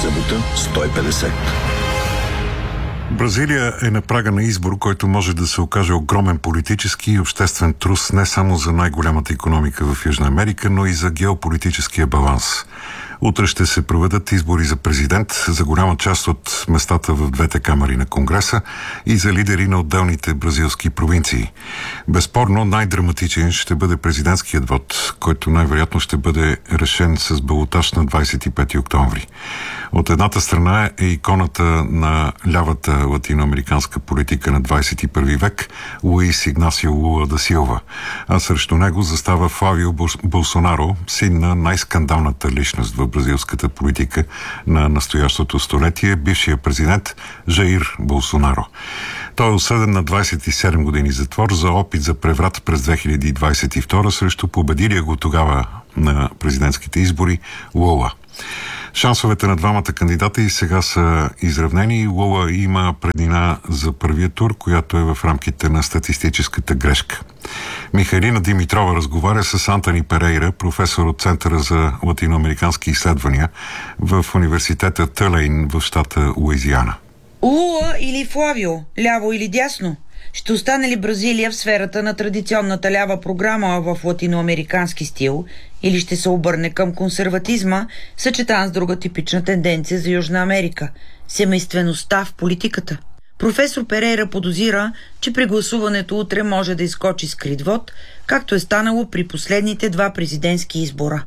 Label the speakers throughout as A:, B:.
A: Събота 150.
B: Бразилия е на прага на избор, който може да се окаже огромен политически и обществен трус не само за най-голямата икономика в Южна Америка, но и за геополитическия баланс. Утре ще се проведат избори за президент, за голяма част от местата в двете камари на Конгреса и за лидери на отделните бразилски провинции. Безспорно най-драматичен ще бъде президентският вод, който най-вероятно ще бъде решен с балотаж на 25 октомври. От едната страна е иконата на лявата латиноамериканска политика на 21 век Луис Игнасио Лула да Силва, а срещу него застава Флавио Болсонаро, син на най-скандалната личност в бразилската политика на настоящото столетие, бившия президент Жаир Болсонаро. Той е осъден на 27 години затвор за опит за преврат през 2022 срещу победилия го тогава на президентските избори Лула. Шансовете на двамата кандидата и сега са изравнени. Лула има преднина за първия тур, която е в рамките на статистическата грешка. Михайлина Димитрова разговаря с Антони Перейра, професор от Центъра за латиноамерикански изследвания в университета Тълейн в щата Луизиана.
C: Лула или Флавио? Ляво или дясно? Ще остане ли Бразилия в сферата на традиционната лява програма в латиноамерикански стил или ще се обърне към консерватизма, съчетан с друга типична тенденция за Южна Америка – семействеността в политиката? Професор Перейра подозира, че при гласуването утре може да изскочи скрит вод, както е станало при последните два президентски избора.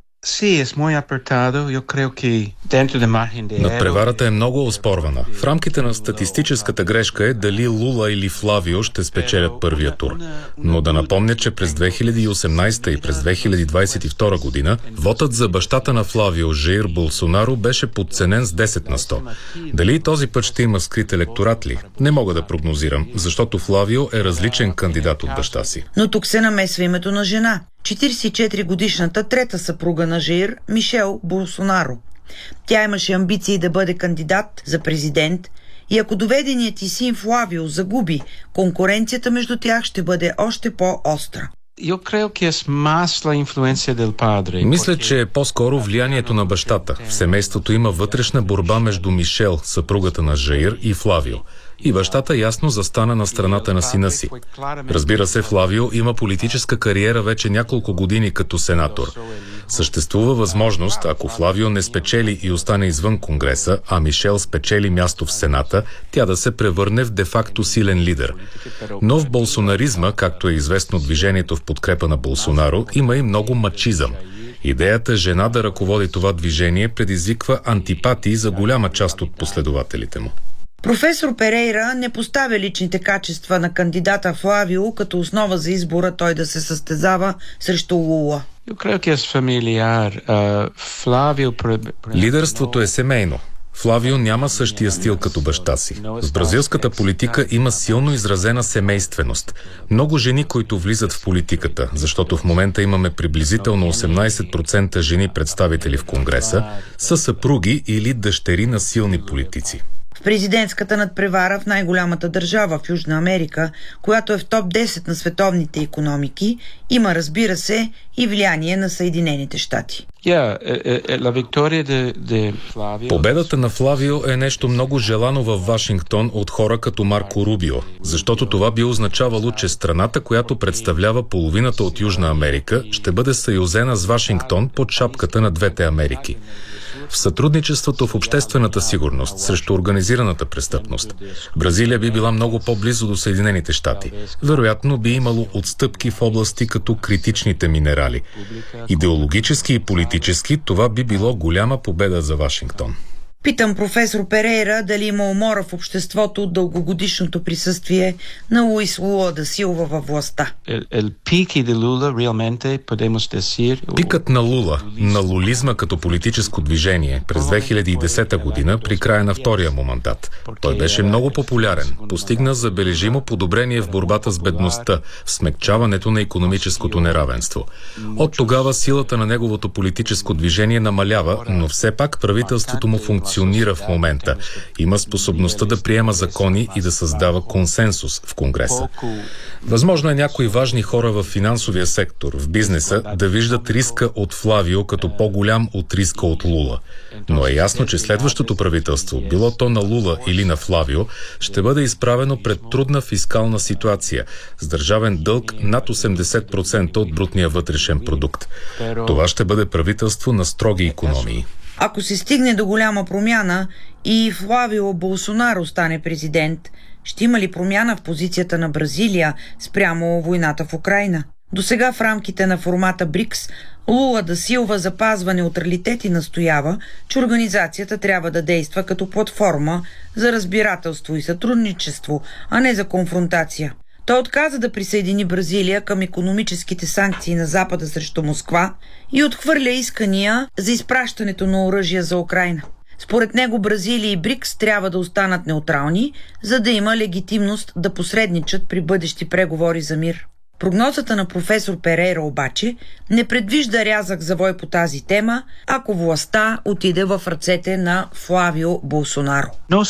D: Надпреварата е много оспорвана. В рамките на статистическата грешка е дали Лула или Флавио ще спечелят първия тур. Но да напомня, че през 2018 и през 2022 година вотът за бащата на Флавио, Жаир Болсонаро, беше подценен с 10 на 100. Дали този път ще има скрит електорат ли? Не мога да прогнозирам, защото Флавио е различен кандидат от баща си.
C: Но тук се намесва името на жена. 44-годишната трета съпруга на Жаир, Мишел Болсонаро. Тя имаше амбиции да бъде кандидат за президент и ако доведеният и син Флавио загуби, конкуренцията между тях ще бъде още по-остра.
D: Мисля, че е по-скоро влиянието на бащата. В семейството има вътрешна борба между Мишел, съпругата на Жаир, и Флавио. И бащата ясно застана на страната на сина си. Разбира се, Флавио има политическа кариера вече няколко години като сенатор. Съществува възможност, ако Флавио не спечели и остане извън Конгреса, а Мишел спечели място в Сената, тя да се превърне в де-факто силен лидер. Но в болсонаризма, както е известно движението в подкрепа на Болсонаро, има и много мачизъм. Идеята жена да ръководи това движение предизвиква антипатии за голяма част от последователите му.
C: Професор Перейра не поставя личните качества на кандидата Флавио като основа за избора той да се състезава срещу Лула.
D: Лидерството е семейно. Флавио няма същия стил като баща си. В бразилската политика има силно изразена семейственост. Много жени, които влизат в политиката, защото в момента имаме приблизително 18% жени представители в Конгреса, са съпруги или дъщери на силни политици.
C: В президентската надпревара в най-голямата държава в Южна Америка, която е в топ 10 на световните икономики, има, разбира се, и влияние на Съединените щати.
D: Победата на Флавио е нещо много желано във Вашингтон от хора като Марко Рубио, защото това би означавало, че страната, която представлява половината от Южна Америка, ще бъде съюзена с Вашингтон под шапката на двете Америки. В сътрудничеството в обществената сигурност срещу организираната престъпност, Бразилия би била много по-близо до Съединените щати. Вероятно би имало отстъпки в области като критичните минерали. Идеологически и политически това би било голяма победа за Вашингтон.
C: Питам професор Перейра дали има умора в обществото от дългогодишното присъствие на Луис Лула да Силва във властта.
D: Пикът на Лула, на лулизма като политическо движение през 2010 година при края на втория му мандат. Той беше много популярен, постигна забележимо подобрение в борбата с бедността, в смекчаването на икономическото неравенство. От тогава силата на неговото политическо движение намалява, но все пак правителството му функционира. функционира в момента. Има способността да приема закони и да създава консенсус в Конгреса. Възможно е някои важни хора в финансовия сектор, в бизнеса, да виждат риска от Флавио като по-голям от риска от Лула. Но е ясно, че следващото правителство, било то на Лула или на Флавио, ще бъде изправено пред трудна фискална ситуация, с държавен дълг над 80% от брутния вътрешен продукт. Това ще бъде правителство на строги икономии.
C: Ако се стигне до голяма промяна и Флавио Болсонаро стане президент, ще има ли промяна в позицията на Бразилия спрямо войната в Украйна? Досега в рамките на формата БРИКС Лула да Силва запазва неутралитет и настоява, че организацията трябва да действа като платформа за разбирателство и сътрудничество, а не за конфронтация. Той отказа да присъедини Бразилия към икономическите санкции на Запада срещу Москва и отхвърля искания за изпращането на оръжия за Украйна. Според него Бразилия и БРИКС трябва да останат неутрални, за да има легитимност да посредничат при бъдещи преговори за мир. Прогнозата на професор Перейра обаче не предвижда рязък завой по тази тема, ако властта отиде в ръцете на Флавио Болсонаро.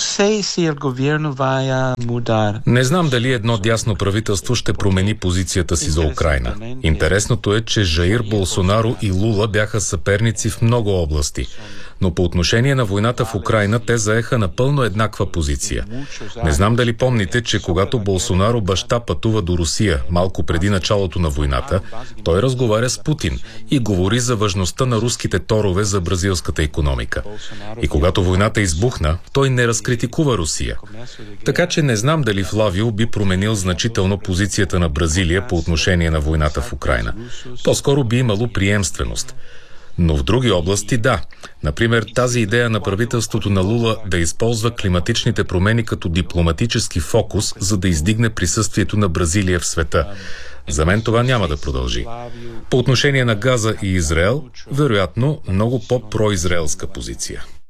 D: Не знам дали едно дясно правителство ще промени позицията си за Украйна. Интересното е, че Жаир Болсонаро и Лула бяха съперници в много области. Но по отношение на войната в Украйна, те заеха напълно еднаква позиция. Не знам дали помните, че когато Болсонаро баща пътува до Русия малко преди началото на войната, той разговаря с Путин и говори за важността на руските торове за бразилската икономика. И когато войната избухна, той не разкритикува Русия. Така че не знам дали Флавио би променил значително позицията на Бразилия по отношение на войната в Украйна. По-скоро би имало приемственост. Но в други области да. Например, тази идея на правителството на Лула да използва климатичните промени като дипломатически фокус, за да издигне присъствието на Бразилия в света. За мен това няма да продължи. По отношение на Газа и Израел, вероятно, много по-произраелска позиция.